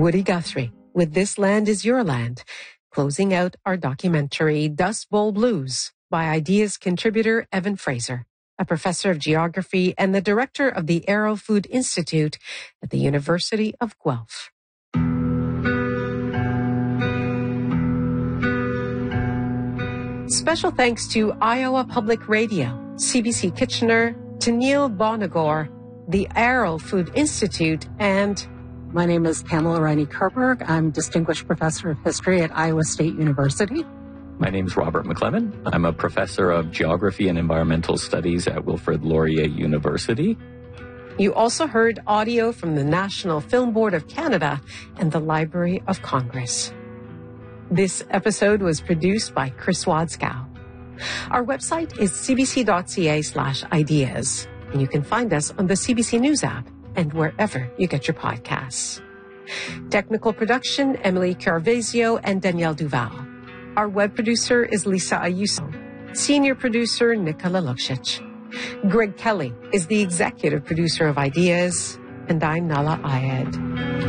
Woody Guthrie with This Land Is Your Land, closing out our documentary Dust Bowl Blues by Ideas contributor Evan Fraser, a professor of geography and the director of the Arrow Food Institute at the University of Guelph. Special thanks to Iowa Public Radio, CBC Kitchener, to Neil Bonagor, the Arrow Food Institute, and my name is Pamela Riney-Kerberg. I'm Distinguished Professor of History at Iowa State University. My name is Robert McLevin. I'm a professor of Geography and Environmental Studies at Wilfrid Laurier University. You also heard audio from the National Film Board of Canada and the Library of Congress. This episode was produced by Chris Wadskow. Our website is cbc.ca/ideas, and you can find us on the CBC News app and wherever you get your podcasts. Technical production, Emily Carvezio and Danielle Duval. Our web producer is Lisa Ayuso. Senior producer, Nicola Luksic. Greg Kelly is the executive producer of Ideas, and I'm Nala Ayed.